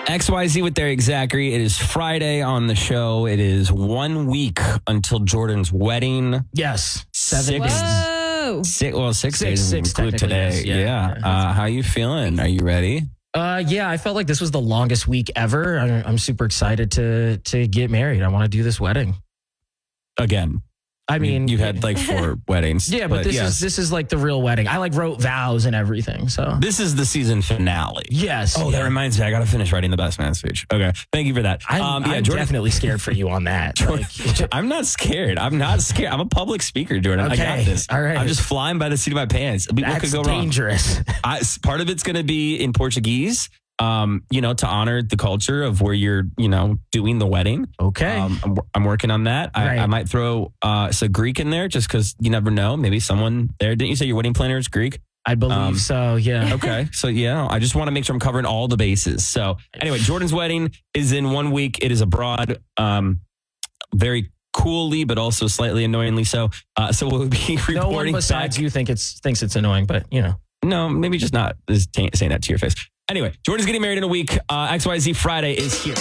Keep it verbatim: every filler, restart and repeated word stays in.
X Y Z with Derek Zachary. It is Friday on the show. It is one week until Jordan's wedding. Yes. Seven Six. days. Whoa. Six, well, six, Six, days six include today. technically, Yeah. yes. Yeah. Uh, how you feeling? Are you ready? Uh, yeah, I felt like this was the longest week ever. I, I'm super excited to to get married. I want to do this wedding. Again. I mean, you had like four weddings. yeah, but, this yes. is this is like the real wedding. I like wrote vows and everything. So This is the season finale. yes. Oh, yeah. that reminds me. I got to finish writing the best man speech. Okay. Thank you for that. I'm, Um, yeah, I'm Jordan, definitely scared for you on that. Like, I'm not scared. I'm not scared. I'm a public speaker, Jordan. I got Okay, this. all right. I'm just flying by the seat of my pants. What that's could go wrong? dangerous. I, part of it's going to be in Portuguese, um, you know, to honor the culture of where you're, you know, doing the wedding. Okay. Um, I'm, I'm working on that. I, Right. I might throw uh, some Greek in there just because you never know. Maybe someone there. Didn't you say your wedding planner is Greek? I believe um, so. Yeah. Okay. So, yeah, I just want to make sure I'm covering all the bases. So, anyway, Jordan's wedding is in one week. It is abroad. Um, very coolly, but also slightly annoyingly so. Uh, so, we'll be reporting No one back. besides you think it's thinks it's annoying, but you know. No, maybe just not is t- saying that to your face. Anyway, Jordan's getting married in a week. Uh, X Y Z Friday is here.